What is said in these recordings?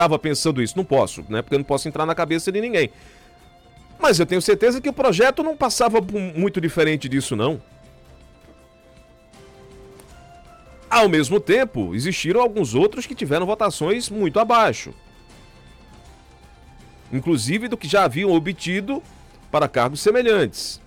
estava pensando isso? Não posso, né? Porque eu não posso entrar na cabeça de ninguém. Mas eu tenho certeza que o projeto não passava muito diferente disso, não. Ao mesmo tempo, existiram alguns outros que tiveram votações muito abaixo. Inclusive do que já haviam obtido para cargos semelhantes.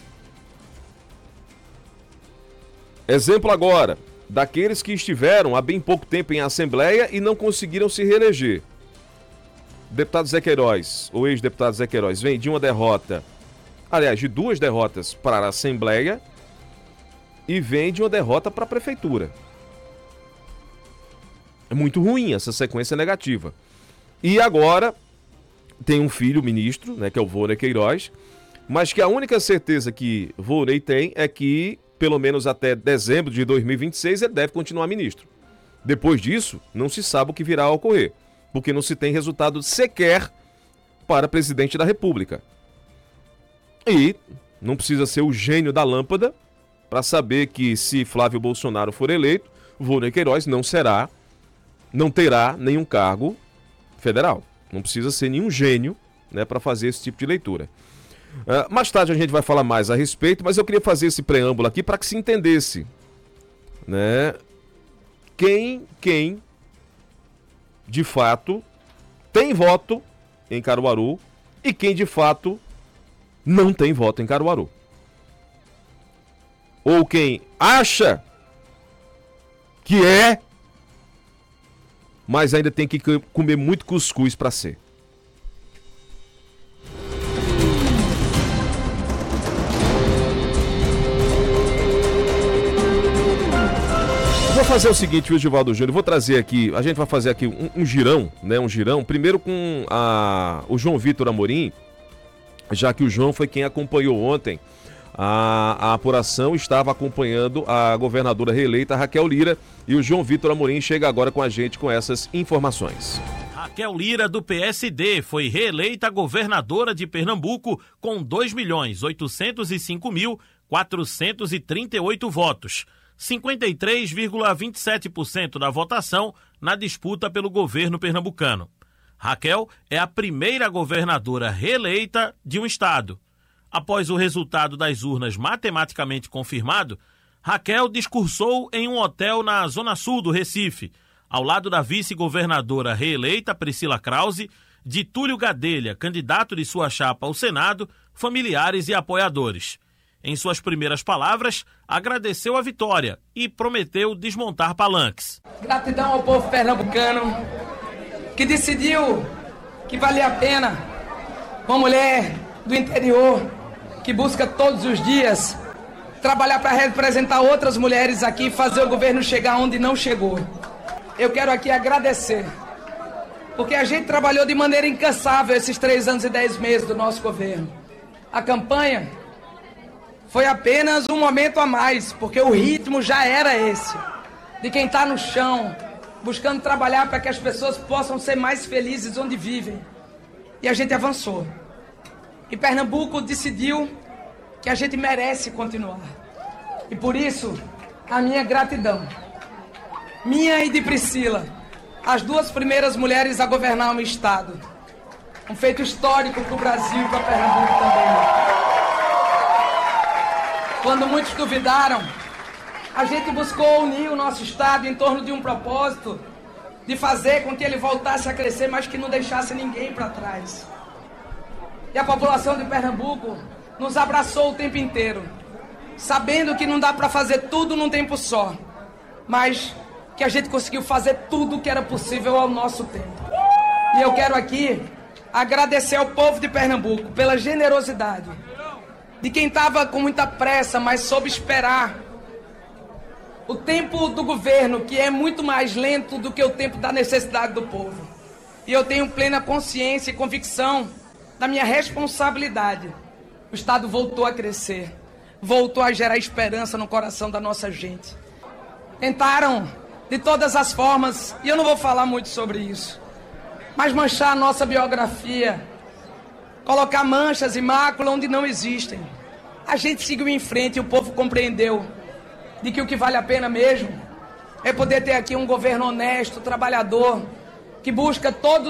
Exemplo agora, daqueles que estiveram há bem pouco tempo em Assembleia e não conseguiram se reeleger. Deputado Zé Queiroz, ou ex-deputado Zé Queiroz, vem de uma derrota, aliás, de 2 derrotas para a Assembleia e vem de uma derrota para a Prefeitura. É muito ruim essa sequência negativa. E agora tem um filho ministro, né, que é o Volney Queiroz, mas que a única certeza que Volney tem é que, pelo menos até dezembro de 2026, ele deve continuar ministro. Depois disso, não se sabe o que virá a ocorrer, porque não se tem resultado sequer para presidente da República. E não precisa ser o gênio da lâmpada para saber que, se Flávio Bolsonaro for eleito, Volney Queiroz não terá nenhum cargo federal. Não precisa ser nenhum gênio, né, para fazer esse tipo de leitura. Mais tarde a gente vai falar mais a respeito, mas eu queria fazer esse preâmbulo aqui para que se entendesse, né, quem de fato tem voto em Caruaru e quem de fato não tem voto em Caruaru. Ou quem acha que é, mas ainda tem que comer muito cuscuz para ser. Vou fazer o seguinte, viu, Givaldo Júnior? Vou trazer aqui, a gente vai fazer aqui um girão, né? Um girão, primeiro com o João Vitor Amorim, já que o João foi quem acompanhou ontem a apuração, estava acompanhando a governadora reeleita Raquel Lira, e o João Vitor Amorim chega agora com a gente com essas informações. Raquel Lira, do PSD, foi reeleita governadora de Pernambuco com 2.805.438 votos. 53,27% da votação na disputa pelo governo pernambucano. Raquel é a primeira governadora reeleita de um estado. Após o resultado das urnas matematicamente confirmado, Raquel discursou em um hotel na zona sul do Recife, ao lado da vice-governadora reeleita Priscila Krause, de Túlio Gadelha, candidato de sua chapa ao Senado, familiares e apoiadores. Em suas primeiras palavras, agradeceu a vitória e prometeu desmontar palanques. Gratidão ao povo pernambucano que decidiu que valia a pena uma mulher do interior que busca todos os dias trabalhar para representar outras mulheres aqui e fazer o governo chegar onde não chegou. Eu quero aqui agradecer, porque a gente trabalhou de maneira incansável esses 3 anos e 10 meses do nosso governo. A campanha foi apenas um momento a mais, porque o ritmo já era esse, de quem está no chão, buscando trabalhar para que as pessoas possam ser mais felizes onde vivem. E a gente avançou. E Pernambuco decidiu que a gente merece continuar. E por isso, a minha gratidão. Minha e de Priscila, as 2 primeiras mulheres a governar um estado. Um feito histórico para o Brasil e para Pernambuco também. Quando muitos duvidaram, a gente buscou unir o nosso estado em torno de um propósito de fazer com que ele voltasse a crescer, mas que não deixasse ninguém para trás. E a população de Pernambuco nos abraçou o tempo inteiro, sabendo que não dá para fazer tudo num tempo só, mas que a gente conseguiu fazer tudo o que era possível ao nosso tempo. E eu quero aqui agradecer ao povo de Pernambuco pela generosidade, de quem estava com muita pressa, mas soube esperar o tempo do governo, que é muito mais lento do que o tempo da necessidade do povo. E eu tenho plena consciência e convicção da minha responsabilidade. O estado voltou a crescer, voltou a gerar esperança no coração da nossa gente. Tentaram, de todas as formas, e eu não vou falar muito sobre isso, mas manchar a nossa biografia, colocar manchas e mácula onde não existem. A gente seguiu em frente e o povo compreendeu de que o que vale a pena mesmo é poder ter aqui um governo honesto, trabalhador, que busca todos